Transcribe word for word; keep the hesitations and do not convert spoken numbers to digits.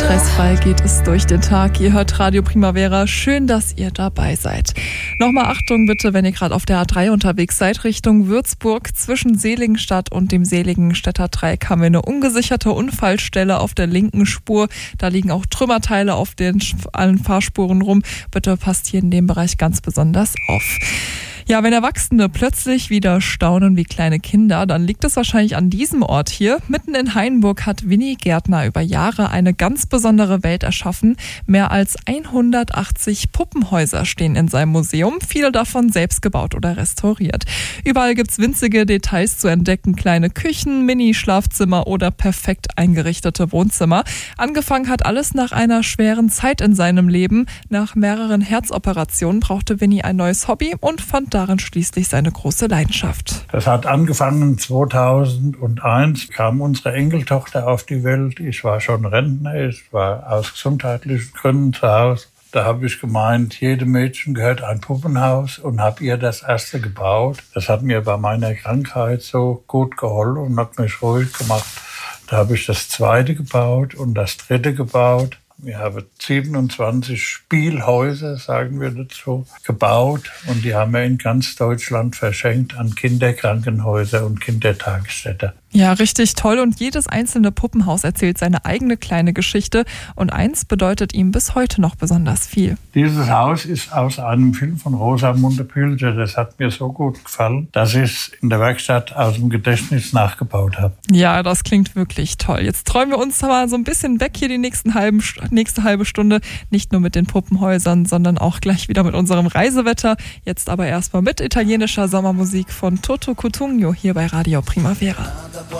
Stressfrei geht es durch den Tag. Ihr hört Radio Primavera. Schön, dass ihr dabei seid. Nochmal Achtung bitte, wenn ihr gerade auf der A drei unterwegs seid, Richtung Würzburg. Zwischen Seligenstadt und dem Seligenstädter Dreieck haben wir eine ungesicherte Unfallstelle auf der linken Spur. Da liegen auch Trümmerteile auf den allen Fahrspuren rum. Bitte passt hier in dem Bereich ganz besonders auf. Ja, wenn Erwachsene plötzlich wieder staunen wie kleine Kinder, dann liegt es wahrscheinlich an diesem Ort hier. Mitten in Hainburg hat Winnie Gärtner über Jahre eine ganz besondere Welt erschaffen. Mehr als hundertachtzig Puppenhäuser stehen in seinem Museum, viele davon selbst gebaut oder restauriert. Überall gibt's winzige Details zu entdecken, kleine Küchen, Mini-Schlafzimmer oder perfekt eingerichtete Wohnzimmer. Angefangen hat alles nach einer schweren Zeit in seinem Leben. Nach mehreren Herzoperationen brauchte Winnie ein neues Hobby und fand darin schließlich seine große Leidenschaft. Das hat angefangen zweitausendeins, kam unsere Enkeltochter auf die Welt. Ich war schon Rentner, ich war aus gesundheitlichen Gründen zu Hause. Da habe ich gemeint, jedem Mädchen gehört ein Puppenhaus und habe ihr das erste gebaut. Das hat mir bei meiner Krankheit so gut geholfen und hat mich ruhig gemacht. Da habe ich das zweite gebaut und das dritte gebaut. Wir haben siebenundzwanzig Spielhäuser, sagen wir dazu, gebaut und die haben wir in ganz Deutschland verschenkt an Kinderkrankenhäuser und Kindertagesstätten. Ja, richtig toll und jedes einzelne Puppenhaus erzählt seine eigene kleine Geschichte und eins bedeutet ihm bis heute noch besonders viel. Dieses Haus ist aus einem Film von Rosamunde Pilcher. Das hat mir so gut gefallen, dass ich es in der Werkstatt aus dem Gedächtnis nachgebaut habe. Ja, das klingt wirklich toll. Jetzt träumen wir uns mal so ein bisschen weg hier die nächsten halben, nächste halbe Stunde. Nicht nur mit den Puppenhäusern, sondern auch gleich wieder mit unserem Reisewetter. Jetzt aber erstmal mit italienischer Sommermusik von Toto Cutugno hier bei Radio Primavera.